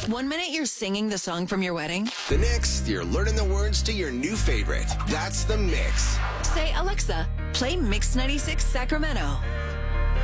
1 minute you're singing the song from your wedding. The next, you're learning the words to your new favorite. That's the mix. Say, Alexa, play Mix 96 Sacramento.